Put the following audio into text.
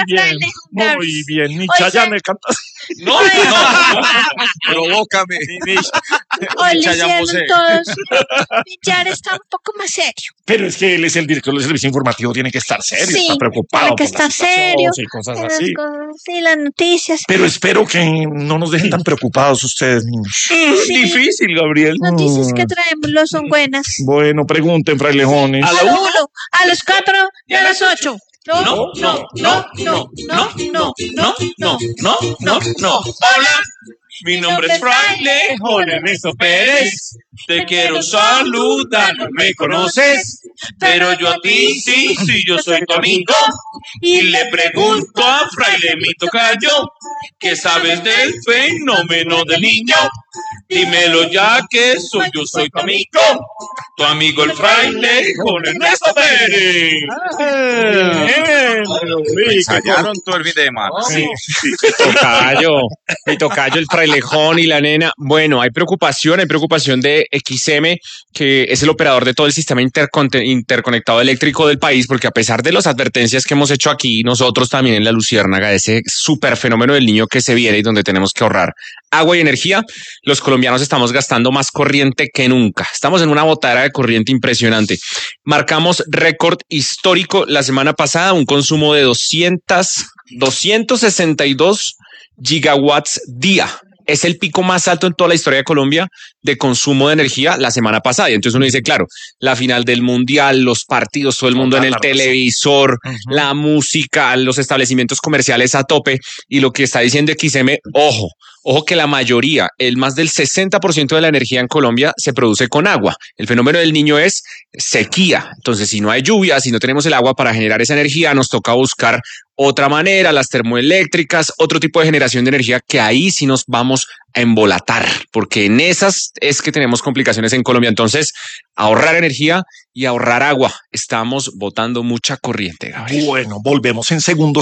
bien, muy bien. Ni Chayanne canta. No, provócame. Hoy le hicieron todos. Villar está un poco más serio. Pero es que él es el director del servicio informativo, tiene que estar serio, Sí, está preocupado. tiene que estar serio. Y cosas Las así. cosas, sí, las noticias. Pero espero que no nos dejen tan preocupados ustedes, niños. Sí. Difícil, Gabriel. Noticias que traemos no son buenas. Bueno, pregunten, frailejones. A la A lo 1, 1, a los 4 y a las 8. No. Hola, mi nombre es Frailejón Ernesto Pérez. Te quiero saludar, no me conoces, pero yo a ti sí, yo soy tu amigo. Y le pregunto a Fraile mi tocayo, ¿qué sabes del fenómeno del niño? Dímelo ya que yo soy tu amigo el Frailejón Ernesto Pérez. Ensayaron todo el fin de semana. Sí. Mi tocayo, el frailejón y la nena. Bueno, hay preocupación de XM, que es el operador de todo el sistema interconectado eléctrico del país, porque a pesar de las advertencias que hemos hecho aquí, nosotros también en La Luciérnaga, ese súper fenómeno del niño que se viene y donde tenemos que ahorrar agua y energía, los colombianos estamos gastando más corriente que nunca. Estamos en una botadera de corriente impresionante. Marcamos récord histórico la semana pasada, un consumo de 262 gigawatts día. Es el pico más alto en toda la historia de Colombia de consumo de energía la semana pasada. Y entonces uno dice, claro, la final del mundial, los partidos, todo el mundo en el televisor, la música, los establecimientos comerciales a tope. Y lo que está diciendo XM, ojo que la mayoría, el más del 60% de la energía en Colombia se produce con agua. El fenómeno del niño es sequía. Entonces, si no hay lluvia, si no tenemos el agua para generar esa energía, nos toca buscar otra manera, las termoeléctricas, otro tipo de generación de energía, que ahí sí nos vamos a embolatar, porque en esas es que tenemos complicaciones en Colombia. Entonces, ahorrar energía y ahorrar agua. Estamos botando mucha corriente, Gabriel. Bueno, volvemos en segundos.